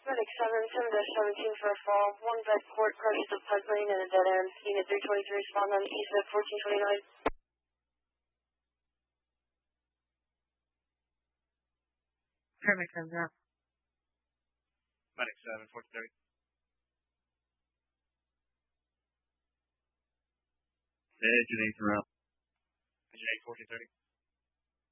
Medic 7-17 for a fall. One vet court crushes the pipe lane and a dead end. Unit 323 spawned on east of 1429. Paramedic 7 0. Medic 7, 1430. Agent 8 throughout. Agent 8, 1430.